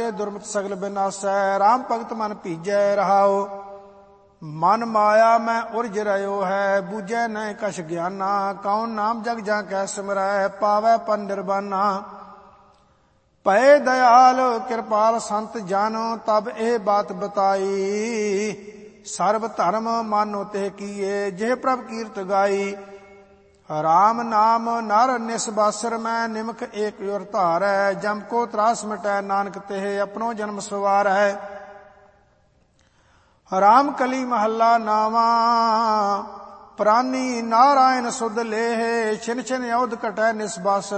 ਦੁਰਮਤ ਸਗਲ ਬਿਨਾਸੈ। ਰਾਮ ਭਗਤ ਮਨ ਭੀਜੈ ਰਹਾਉ, ਮਨ ਮਾਇਆ ਮੈਂ ਉਰਜ ਰਹਿਓ ਹੈ। ਬੂਝੈ ਨਹਿ ਕਛ ਗਿਆਨਾ, ਕੌਣ ਨਾਮ ਜਗ ਜਾਂ ਕੈ ਸਿਮਰੈ। ਪਾਵੈ ਪਰ ਨਿਰਬਾਨਾ, ਭਏ ਦਇਆਲ ਕਿਰਪਾਲ ਸੰਤ ਜਨ। ਤਬ ਇਹ ਬਾਤ ਬਤਾਈ, ਸਰਬ ਧਰਮ ਮਾਨੋ ਤੇ ਕੀਏ। ਜਿਹ ਪ੍ਰਭ ਕੀਰਤ ਗਾਈ, ਰਾਮ ਨਾਮ ਨਰ ਨਿਸਬਾਸਰ ਮੈਂ। ਨਿਮਕ ਏਕ ਉਰ ਧਾਰੈ, ਜਮ ਕੋ ਤਰਾਸ ਮਿਟੈ। ਨਾਨਕ ਤੇ ਆਪਣੋ ਜਨਮ ਸਵਾਰੈ। ਰਾਮ ਕਲੀ ਮਹੱਲਾ ਨਾਵਾ, ਪ੍ਰਾਨੀ ਨਾਰਾਇਣ ਸੁਧ ਲੇਹ। ਛਿਨ ਛਿਨ ਅਉਧ ਘਟੈ ਨਿਸਬਾਸਰ